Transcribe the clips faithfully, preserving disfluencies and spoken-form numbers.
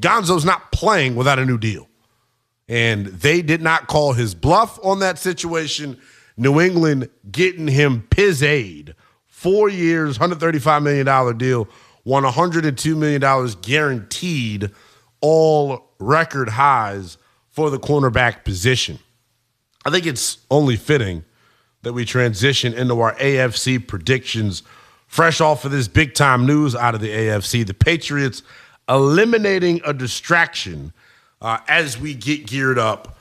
Gonzo's not playing without a new deal. And they did not call his bluff on that situation. New England getting him pizzade. Four years, one hundred thirty-five million dollars deal, won one hundred two million dollars guaranteed, all record highs for the cornerback position. I think it's only fitting that we transition into our A F C predictions fresh off of this big-time news out of the A F C. The Patriots eliminating a distraction uh, as we get geared up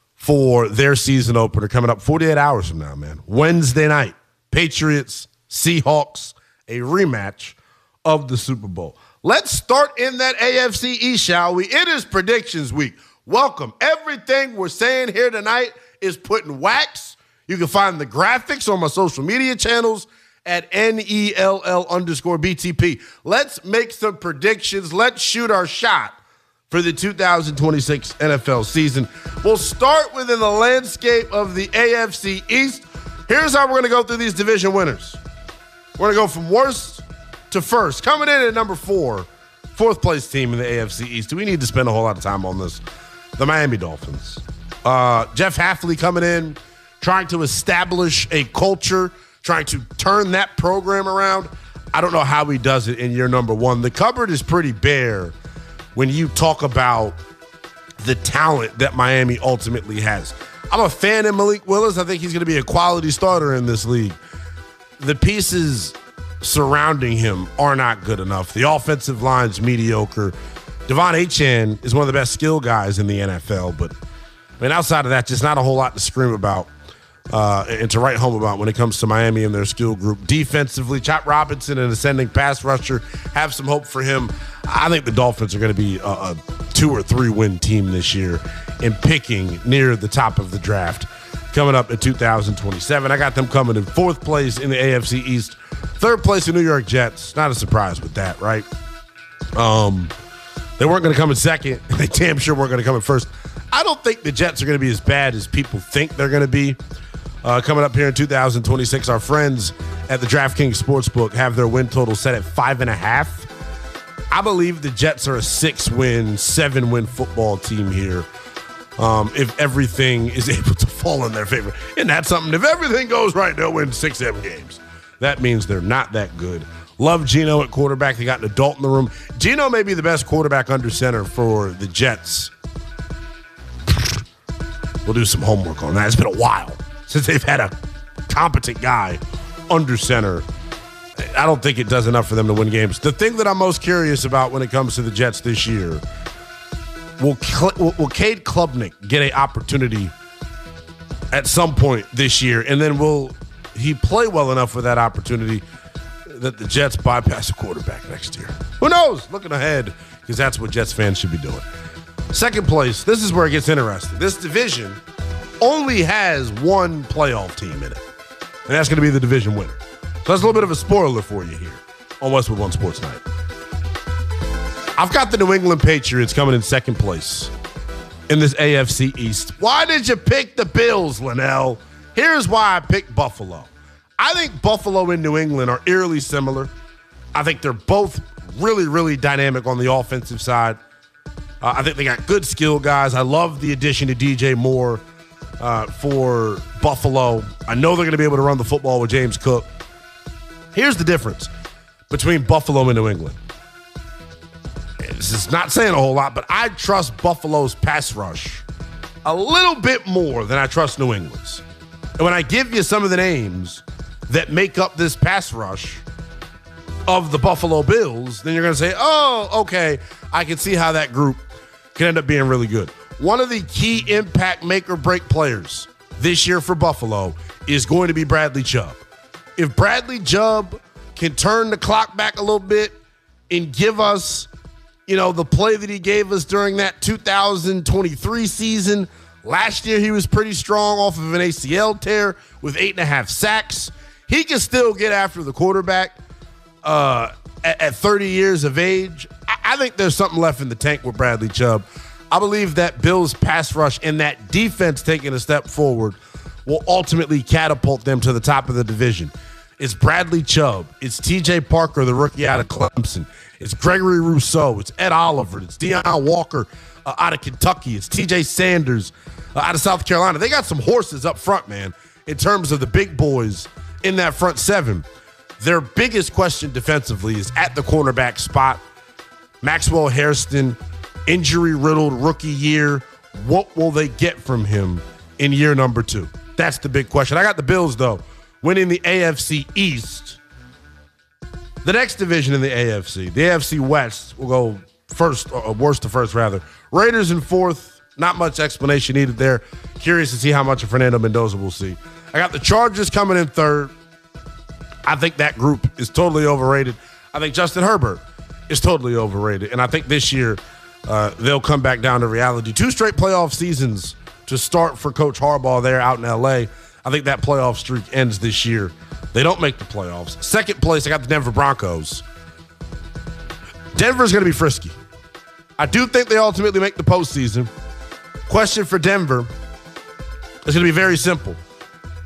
for their season opener coming up forty-eight hours from now, man. Wednesday night, Patriots, Seahawks, a rematch of the Super Bowl. Let's start in that A F C East, shall we? It is predictions week. Welcome. Everything we're saying here tonight is putting wax. You can find the graphics on my social media channels at N E L L underscore B T P. Let's make some predictions. Let's shoot our shot for the two thousand twenty-six N F L season. We'll start within the landscape of the A F C East. Here's how we're going to go through these division winners. We're going to go from worst to first. Coming in at number four, fourth place team in the A F C East. Do we need to spend a whole lot of time on this? The Miami Dolphins. Uh, Jeff Hafley coming in, trying to establish a culture, trying to turn that program around. I don't know how he does it in year number one. The cupboard is pretty bare when you talk about the talent that Miami ultimately has. I'm a fan of Malik Willis. I think he's going to be a quality starter in this league. The pieces surrounding him are not good enough. The offensive line's mediocre. Devon Achane is one of the best skill guys in the N F L, but I mean, outside of that, just not a whole lot to scream about uh, and to write home about when it comes to Miami and their skill group. Defensively, Chop Robinson, an ascending pass rusher, have some hope for him. I think the Dolphins are going to be a, a two or three win team this year and picking near the top of the draft coming up in two thousand twenty-seven. I got them coming in fourth place in the A F C East, third place in New York Jets. Not a surprise with that, right? Um, they weren't going to come in second. They damn sure weren't going to come in first. I don't think the Jets are going to be as bad as people think they're going to be. Uh, coming up here in two thousand twenty-six, our friends at the DraftKings Sportsbook have their win total set at five and a half. I believe the Jets are a six-win, seven-win football team here. Um, if everything is able to fall in their favor. And that's something, if everything goes right, they'll win six, seven games. That means they're not that good. Love Geno at quarterback. They got an adult in the room. Geno may be the best quarterback under center for the Jets. We'll do some homework on that. It's been a while since they've had a competent guy under center. I don't think it does enough for them to win games. The thing that I'm most curious about when it comes to the Jets this year, will, will, will Cade Klubnik get an opportunity at some point this year? And then will he play well enough for that opportunity that the Jets bypass a quarterback next year? Who knows? Looking ahead, because that's what Jets fans should be doing. Second place, this is where it gets interesting. This division only has one playoff team in it, and that's going to be the division winner. So that's a little bit of a spoiler for you here on Westwood One Sports Night. I've got the New England Patriots coming in second place in this A F C East. Why did you pick the Bills, Linnell? Here's why I picked Buffalo. I think Buffalo and New England are eerily similar. I think they're both really, really dynamic on the offensive side. Uh, I think they got good skill guys. I love the addition to D J Moore uh, for Buffalo. I know they're going to be able to run the football with James Cook. Here's the difference between Buffalo and New England. This is not saying a whole lot, but I trust Buffalo's pass rush a little bit more than I trust New England's. And when I give you some of the names that make up this pass rush of the Buffalo Bills, then you're going to say, oh, okay, I can see how that group can end up being really good. One of the key impact make or break players this year for Buffalo is going to be Bradley Chubb. If Bradley Chubb can turn the clock back a little bit and give us, you know, the play that he gave us during that two thousand twenty-three season. Last year he was pretty strong off of an A C L tear with eight and a half sacks. He can still get after the quarterback uh, at, at thirty years of age. I, I think there's something left in the tank with Bradley Chubb. I believe that Bills pass rush and that defense taking a step forward will ultimately catapult them to the top of the division. It's Bradley Chubb. It's T J Parker, the rookie out of Clemson. It's Gregory Rousseau. It's Ed Oliver. It's Deion Walker uh, out of Kentucky. It's T J Sanders uh, out of South Carolina. They got some horses up front, man, in terms of the big boys in that front seven. Their biggest question defensively is at the cornerback spot. Maxwell Hairston, injury-riddled rookie year. What will they get from him in year number two? That's the big question. I got the Bills, though, winning the A F C East. The next division in the A F C, the A F C West, will go first, or worst to first, rather. Raiders in fourth. Not much explanation needed there. Curious to see how much of Fernando Mendoza we'll see. I got the Chargers coming in third. I think that group is totally overrated. I think Justin Herbert is totally overrated. And I think this year uh, they'll come back down to reality. Two straight playoff seasons to start for Coach Harbaugh there out in L A. I think that playoff streak ends this year. They don't make the playoffs. Second place, I got the Denver Broncos. Denver's going to be frisky. I do think they ultimately make the postseason. Question for Denver is going to be very simple.